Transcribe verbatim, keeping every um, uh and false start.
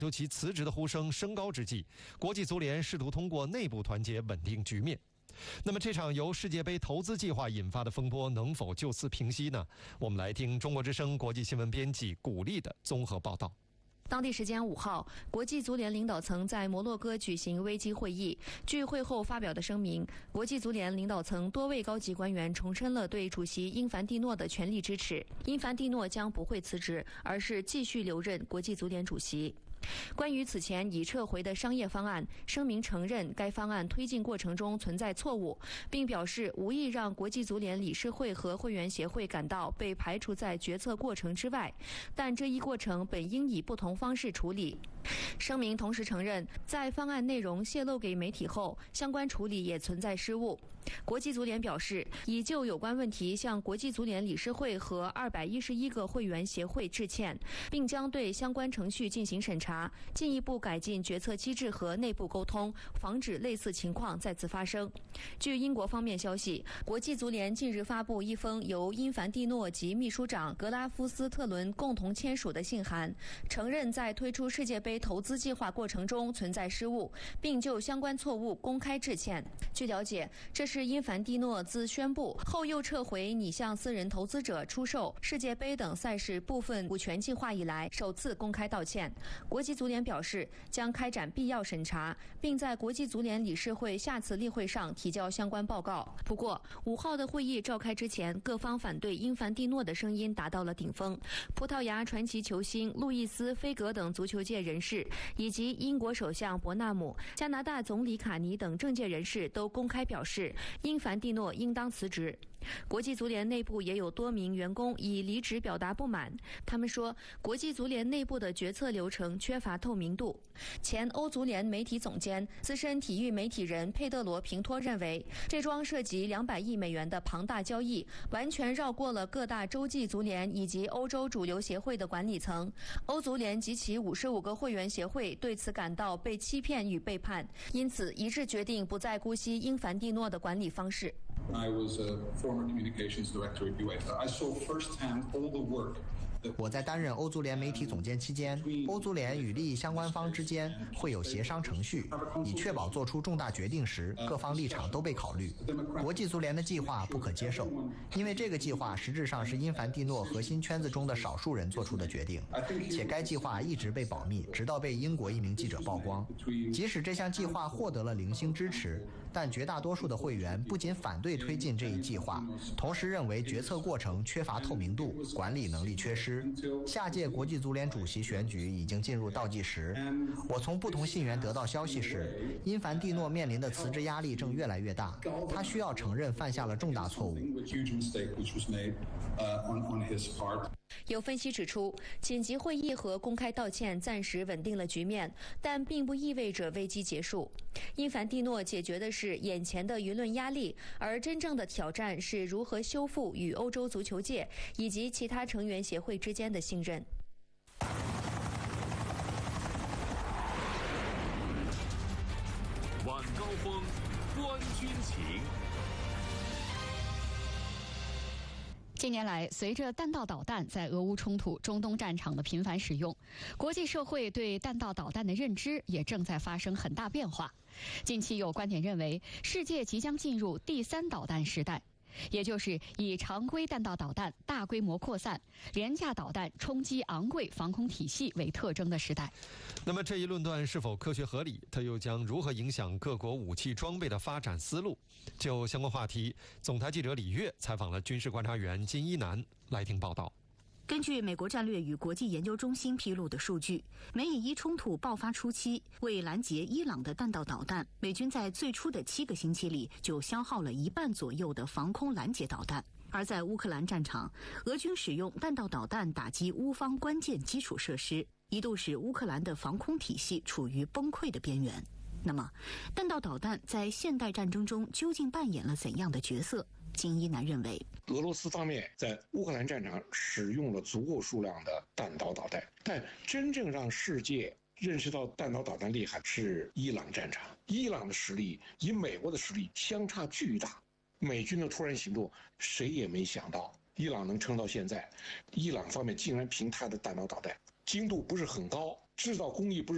就其辞职的呼声升高之际，国际足联试图通过内部团结稳定局面。那么这场由世界杯投资计划引发的风波能否就此平息呢？我们来听中国之声国际新闻编辑古丽的综合报道。 当地时间五号，国际足联领导层在摩洛哥举行危机会议。据会后发表的声明，国际足联领导层多位高级官员重申了对主席因凡蒂诺的全力支持。因凡蒂诺将不会辞职，而是继续留任国际足联主席。关于此前已撤回的商业方案，声明承认该方案推进过程中存在错误，并表示无意让国际足联理事会和会员协会感到被排除在决策过程之外，但这一过程本应以不同方式处理。声明同时承认，在方案内容泄露给媒体后，相关处理也存在失误。国际足联表示，已就有关问题向国际足联理事会和二百一十一个会员协会致歉，并将对相关程序进行审查，进一步改进决策机制和内部沟通，防止类似情况再次发生。据英国方面消息，国际足联近日发布一封由因凡蒂诺及秘书长格拉夫斯特伦共同签署的信函，承认在推出世界杯投资计划过程中存在失误，并就相关错误公开致歉。据了解，这是因凡蒂诺自宣布后又撤回拟向私人投资者出售世界杯等赛事部分股权计划以来首次公开道歉。国际足联表示将开展必要审查，并在国际足联理事会下次例会上提交相关报告。不过五号的会议召开之前，各方反对因凡蒂诺的声音达到了顶峰。葡萄牙传奇球星路易斯·菲格等足球界人士，以及英国首相伯纳姆、加拿大总理卡尼等政界人士都公开表示，因凡蒂诺应当辞职。国际足联内部也有多名员工以离职表达不满，他们说国际足联内部的决策流程缺乏透明度。前欧足联媒体总监、资深体育媒体人佩德罗·平托认为，这桩涉及两百亿美元的庞大交易完全绕过了各大洲际足联以及欧洲主流协会的管理层。欧足联及其五十五个会员协会对此感到被欺骗与背叛，因此一致决定不再姑息因凡蒂诺的管理方式。 I was a former communications director at UEFA. I saw firsthand all the work. 我在担任欧足联媒体总监期间，欧足联与利益相关方之间会有协商程序，以确保做出重大决定时各方立场都被考虑。国际足联的计划不可接受，因为这个计划实质上是因凡蒂诺核心圈子中的少数人做出的决定，且该计划一直被保密，直到被英国一名记者曝光。即使这项计划获得了零星支持，但绝大多数的会员不仅反对推进这一计划，同时认为决策过程缺乏透明度，管理能力缺失。下届国际足联主席选举已经进入倒计时，我从不同信源得到消息是，因凡蒂诺面临的辞职压力正越来越大，他需要承认犯下了重大错误。 有分析指出，紧急会议和公开道歉暂时稳定了局面，但并不意味着危机结束。因凡蒂诺解决的是眼前的舆论压力，而真正的挑战是如何修复与欧洲足球界以及其他成员协会之间的信任。 晚高峰，观军情。 近年来，随着弹道导弹在俄乌冲突、中东战场的频繁使用，国际社会对弹道导弹的认知也正在发生很大变化。近期有观点认为，世界即将进入第三导弹时代，也就是以常规弹道导弹大规模扩散、廉价导弹冲击昂贵防空体系为特征的时代。 那么这一论断是否科学合理？它又将如何影响各国武器装备的发展思路？就相关话题，总台记者李月采访了军事观察员金一南，来听报道。 根据美国战略与国际研究中心披露的数据，美以伊冲突爆发初期，为拦截伊朗的弹道导弹，美军在最初的七个星期里就消耗了一半左右的防空拦截导弹。而在乌克兰战场，俄军使用弹道导弹打击乌方关键基础设施，一度使乌克兰的防空体系处于崩溃的边缘。那么，弹道导弹在现代战争中究竟扮演了怎样的角色？金一南认为， 俄罗斯方面在乌克兰战场使用了足够数量的弹道导弹，但真正让世界认识到弹道导弹厉害是伊朗战场。伊朗的实力与美国的实力相差巨大，美军的突然行动，谁也没想到伊朗能撑到现在。伊朗方面竟然凭他的弹道导弹精度不是很高，制造工艺不是